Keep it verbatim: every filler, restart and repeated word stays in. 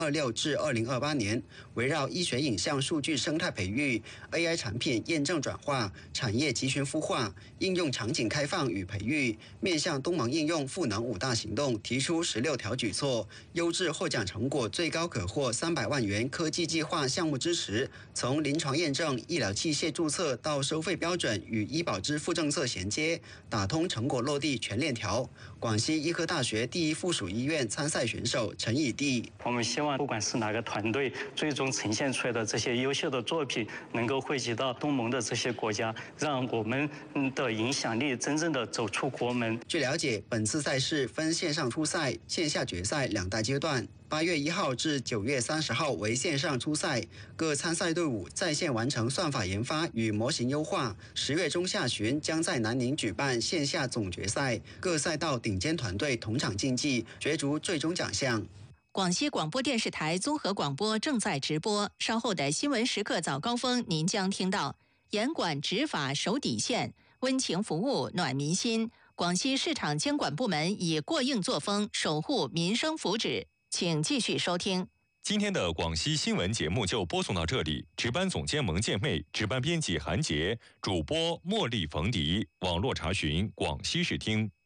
二六至二零二八年，围绕医学影像数据生态培育、A I 产品验证转化、产业集群孵化、应用场景开放与培育，面向东盟应用赋能五大行动，提出十六条举措，优质获奖成果最高可获三百万元科技计划项目支持，从临床验证、医疗器械注册到收费标准与医保支付政策衔接，打通成果落地全链条。广西医科大学第一附属医院参赛选手陈以娣， 我们希望不管是哪个团队，最终呈现出来的这些优秀的作品，能够惠及到东盟的这些国家，让我们的影响力真正的走出国门。 据了解，本次赛事分线上初赛、线下决赛两大阶段。八月一号至九月三十号为线上初赛，各参赛队伍在线完成算法研发与模型优化。十月中下旬将在南宁举办线下总决赛，各赛道顶尖团队同场竞技，角逐最终奖项。 广西广播电视台综合广播正在直播，稍后的新闻时刻早高峰，您将听到严管执法守底线，温情服务暖民心。广西市场监管部门以过硬作风守护民生福祉。请继续收听。 今天的广西新闻节目就播送到这里，值班总监蒙建妹，值班编辑韩杰，主播茉莉冯迪，网络查询广西视听。